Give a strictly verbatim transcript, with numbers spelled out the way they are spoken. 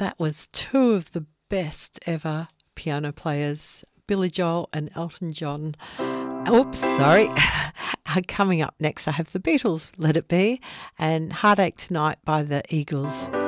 That was two of the best ever piano players, Billy Joel and Elton John. Oops, sorry. Coming up next, I have the Beatles, Let It Be, and Heartache Tonight by the Eagles.